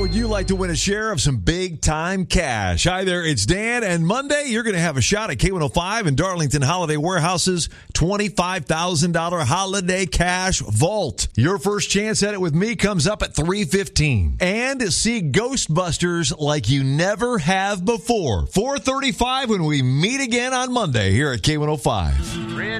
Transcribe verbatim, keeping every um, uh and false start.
would you like to win a share of some big-time cash? Hi there, it's Dan, and Monday you're going to have a shot at K one oh five and Darlington Holiday Warehouse's twenty-five thousand dollars Holiday Cash Vault. Your first chance at it with me comes up at three fifteen. And see Ghostbusters like you never have before. four thirty-five when we meet again on Monday here at K one oh five.